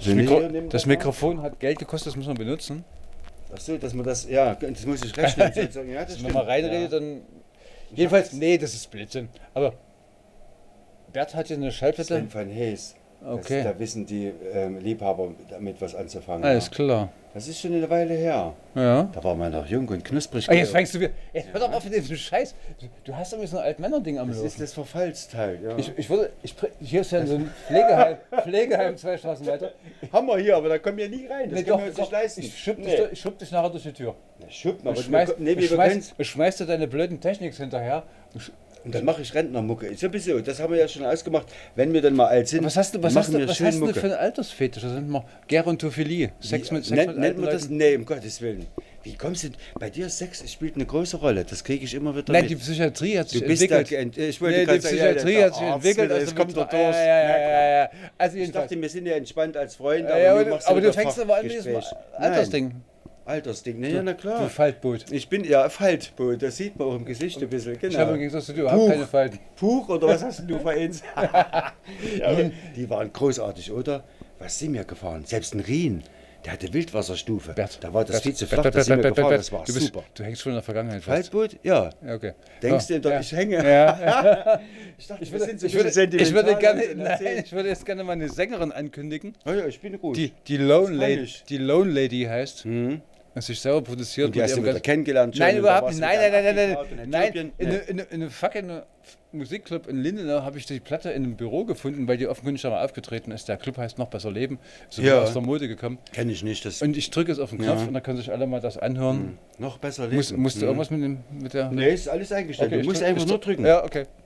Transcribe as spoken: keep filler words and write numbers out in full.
Das, Mikro das Mikrofon hat Geld gekostet, das muss man benutzen. Achso, dass man das, ja, das muss ich rechnen. Ja, das wenn man mal reinredet, ja. dann... Jedenfalls, nee, das ist Blödsinn. Aber Bert hat hier eine Schallplatte. Sven van Hees. Okay. Das, da wissen die ähm, Liebhaber damit was anzufangen. Alles ja. klar. Das ist schon eine Weile her. Ja. Da war man noch jung und knusprig. Ah, jetzt fängst du wieder. Jetzt hör doch auf mit diesem Scheiß. Du, du hast irgendwie so ein Altmänner-Ding am Das Laufen. ist das Verfallsteil. Ja. Ich, ich würde, ich, hier ist ja so ein Pflegeheim, Pflegeheim zwei Straßen weiter. Haben wir hier, aber da kommen wir nie rein. Das Nee, können doch, wir uns doch, nicht leisten. Ich schub, nee. dich, ich schub dich nachher durch die Tür. Na, schub mal. Und schmeiß, nee, und wir schmeiß, und schmeißt dir deine blöden Techniks hinterher. Und dann mache ich Rentnermucke. Sowieso, das haben wir ja schon ausgemacht. Wenn wir dann mal alt sind, was hast du, was machen hast du, wir was schön hast du Mucke. für einen Altersfetisch? Das sind wir Gerontophilie. Sex mit Sex Nennt, mit nennt alten man das? Leuten? Nee, um Gottes Willen. Wie kommst du? Bei dir Sex spielt eine große Rolle. Das kriege ich immer wieder Nein, mit. die Psychiatrie hat sich Du bist entwickelt. Da, ich wollte nee, gerade die sagen, Psychiatrie ja, hat sich Arzt, entwickelt. das kommt doch durch. Ja, ja, ja, ja, ja. Also ich dachte, wir sind ja entspannt als Freunde. Ja, aber aber, du, machst aber ja du fängst aber an mit diesem Altersding. Altersding, ne? Ja, na klar. Du Faltboot. Ich bin ja Faltboot, das sieht man auch im Gesicht ein bisschen. Genau. Ich habe im Gegensatz zu dir überhaupt keine Falten. Puch oder was hast du für eins? Ja, die waren großartig, oder? Was sind wir gefahren? Selbst ein Rien, der hatte Wildwasserstufe. Bert, da war das Bert, viel zu Bert, flach, Bert, da sind wir Bert, gefahren, Bert, das war du bist, super. Du hängst schon in der Vergangenheit fest. Faltboot? Ja. Ja, okay. Denkst oh, du, ja. ich hänge? Ja. Ich dachte, Ich wir würde, sind so ich, würde, sentimental ich, würde gerne, und nein, erzählen. ich würde jetzt gerne mal eine Sängerin ankündigen, Oh ja, ich bin gut. die, die, Lone Das kann Lady, ich. die Lone Lady heißt, Mhm. und sich selber produziert. Und die hast du ihrem wieder ganz- kennengelernt schon Nein, und da überhaupt warst nicht. du Nein, mit nein, nein, der nein, Afrika nein. und Äthiopien. In, Nee. in, in einem fucking Musikclub in Lindenau habe ich die Platte in einem Büro gefunden, weil die offenkundig schon mal aufgetreten ist. Der Club heißt Noch besser Leben. Ist so Ja. aus der Mode gekommen. Kenn ich nicht. Das Und ich drücke jetzt auf den Knopf Ja. und dann können sich alle mal das anhören. noch besser lesen. Muss, musst du Mhm. irgendwas mit, dem, mit der... Nee, ist alles eingestellt. Okay, du musst ich drück- einfach ich nur drück- drücken. Ja, okay.